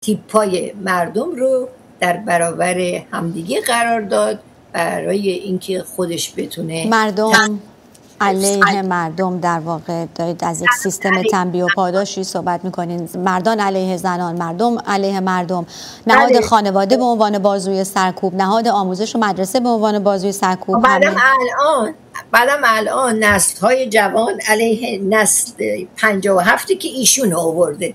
تیپای مردم رو در برابر همدیگه قرار داد برای اینکه خودش بتونه مردم علیه مردم. در واقع دارید از یک سیستم تنبیه و پاداشی صحبت میکنین. مردان علیه زنان، مردم علیه مردم، نهاد خانواده به عنوان بازوی سرکوب، نهاد آموزش و مدرسه به عنوان بازوی سرکوب. بعدم الان نسل‌های جوان علیه نسل 57 که ایشون آورده.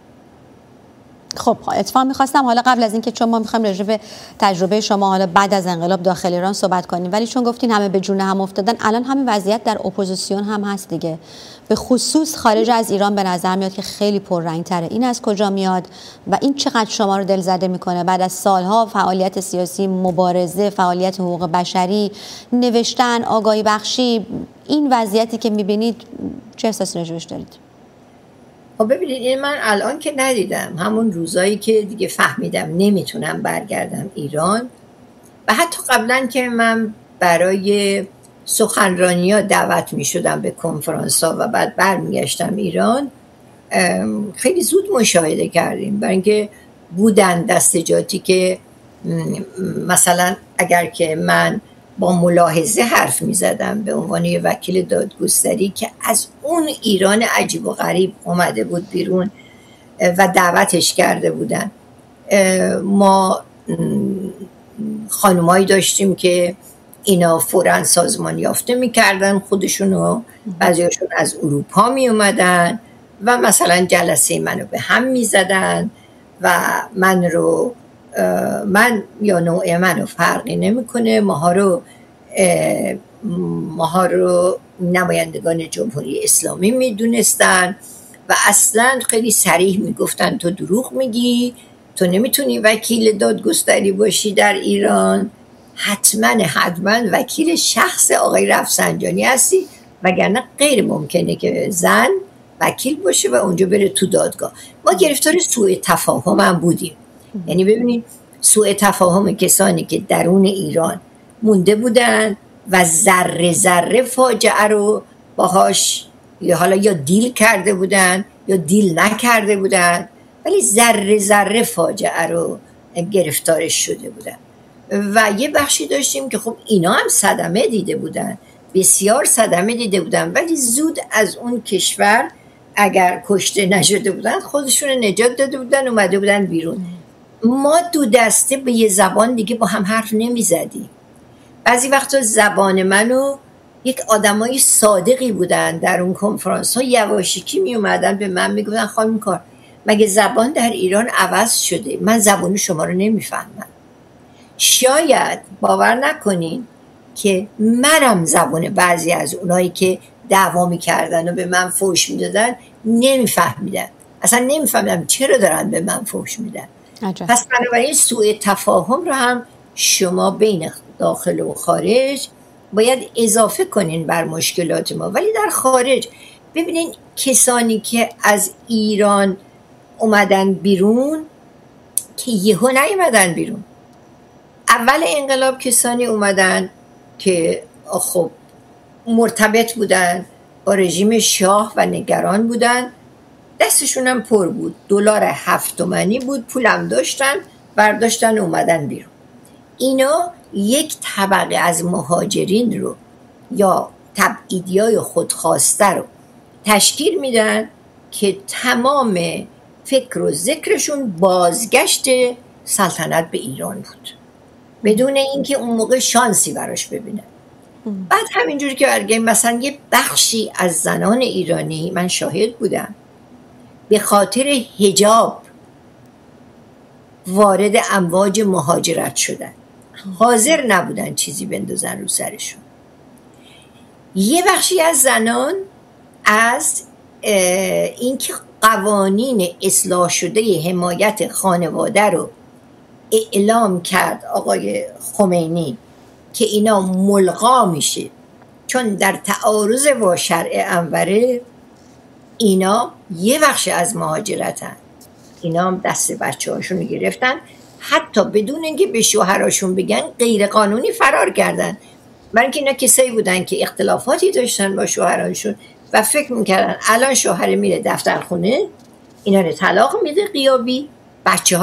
خب اتفاقا میخواستم حالا قبل از اینکه چون ما میخوایم راجع به تجربه شما حالا بعد از انقلاب داخل ایران صحبت کنیم، ولی چون گفتین همه به جون هم افتادن، الان همین وضعیت در اپوزیسیون هم هست دیگه، به خصوص خارج از ایران به نظر میاد که خیلی پررنگ‌تره. این از کجا میاد و این چقدر شما رو دلزده میکنه بعد از سالها فعالیت سیاسی، مبارزه، فعالیت حقوق بشری، نوشتن، آگاهی بخشی، این وضعیتی که میبینید چه احساسی راجعش دارید؟ ببینید این من الان که ندیدم، همون روزایی که دیگه فهمیدم نمیتونم برگردم ایران و حتی قبلا که من برای سخنرانی‌ها دعوت میشدم به کنفرانس‌ها و بعد برمیگشتم ایران، خیلی زود مشاهده کردیم برای اینکه بودن دستجاتی که مثلا اگر که من با ملاحظه حرف می زدم به عنوان یه وکیل دادگستری که از اون ایران عجیب و غریب اومده بود بیرون و دعوتش کرده بودن. ما خانمایی داشتیم که اینا فوراً سازمان یافته می کردن خودشونو، بعضیاشون از اروپا می اومدن و مثلا جلسه منو به هم می زدن و من یا نوع منو فرقی نمیکنه، ماها رو نمایندگان جمهوری اسلامی میدونستن و اصلا خیلی صریح میگفتن تو دروغ میگی، تو نمیتونی وکیل دادگستری باشی در ایران، حتما وکیل شخص آقای رفسنجانی هستی، وگرنه غیر ممکنه که زن وکیل باشه و اونجا بره تو دادگاه. ما گرفتار سوء تفاهم هم بودیم. یعنی ببینید سوء تفاهم کسانی که درون ایران مونده بودن و ذره ذره فاجعه رو باهاش یا دیل کرده بودن یا دیل نکرده بودن، ولی ذره ذره فاجعه رو گرفتارش شده بودن. و یه بخشی داشتیم که خب اینا هم صدمه دیده بودن، بسیار صدمه دیده بودن، ولی زود از اون کشور اگر کشته نشده بودن خودشون نجات داده بودن، اومده بودن بیرون. ما دو دسته به یه زبان دیگه با هم حرف نمی زدیم. بعضی وقتا زبان منو یک آدمای صادقی بودن در اون کنفرانس ها یواشکی می اومدن به من می گفتن خانم کار مگه زبان در ایران عوض شده؟ من زبان شما رو نمی فهمم. شاید باور نکنین که منم زبان بعضی از اونایی که دعوا می کردن و به من فحش می دادن نمی فهمیدن. اصلا نمی فهمیدم چرا دارن به من فحش می دن. پس بنابراین سوء تفاهم رو هم شما بین داخل و خارج باید اضافه کنین بر مشکلات ما. ولی در خارج ببینین کسانی که از ایران اومدن بیرون که یهو نیومدن بیرون. اول انقلاب کسانی اومدن که خب مرتبط بودن با رژیم شاه و نگران بودن، دستشون هم پر بود، دلار 7 تومانی بود، پولم داشتن، برداشتن اومدن بیرون. اینا یک طبقه از مهاجرین رو یا تبعیدیای خودخواسته رو تشکیل میدن که تمام فکر و ذکرشون بازگشت سلطنت به ایران بود، بدون اینکه اون موقع شانسی براش ببینن. بعد همینجوری که برگیم مثلا یه بخشی از زنان ایرانی، من شاهد بودم، به خاطر حجاب وارد امواج مهاجرت شدن، حاضر نبودن چیزی بندازن رو سرشون. یه بخشی از زنان از اینکه قوانین اصلاح شده حمایت خانواده رو اعلام کرد آقای خمینی که اینا ملغا میشه چون در تعارض با شرع انوره، اینا یه بخش از مهاجرتن. اینا هم دست بچه هاشون رو گرفتن، حتی بدون اینکه به شوهراشون بگن غیر قانونی فرار کردن. برای اینکه اینا کسایی بودن که اختلافاتی داشتن با شوهراشون و فکر میکردن الان شوهر میره دفتر خونه اینا رو طلاق میده غیابی بچه